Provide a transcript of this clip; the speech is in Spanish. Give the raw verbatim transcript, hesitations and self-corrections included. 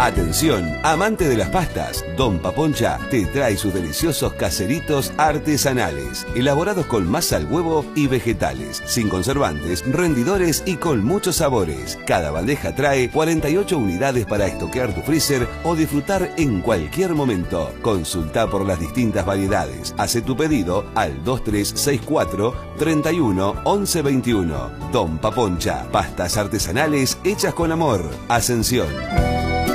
Atención, amante de las pastas, Don Paponcha te trae sus deliciosos caseritos artesanales, elaborados con masa al huevo y vegetales, sin conservantes, rendidores y con muchos sabores. Cada bandeja trae cuarenta y ocho unidades para estoquear tu freezer o disfrutar en cualquier momento. Consulta por las distintas variedades. Hace tu pedido al dos tres seis cuatro, treinta y uno, once veintiuno. Don Paponcha, pastas artesanales hechas con amor. Ascensión.